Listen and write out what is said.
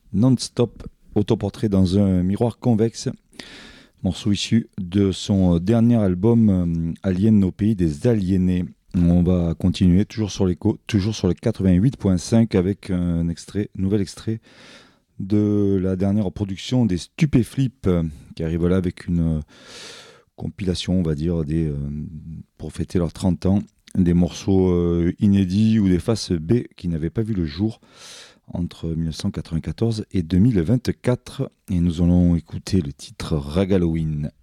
Non-Stop, autoportrait dans un miroir convexe, morceau issu de son dernier album Alien au pays des aliénés. On va continuer toujours sur l'écho, toujours sur le 88.5 avec un nouvel extrait de la dernière production des Stupéflip qui arrive là avec une compilation, on va dire, pour fêter leurs 30 ans, des morceaux inédits ou des faces B qui n'avaient pas vu le jour entre 1994 et 2024. Et nous allons écouter le titre Rag Halloween.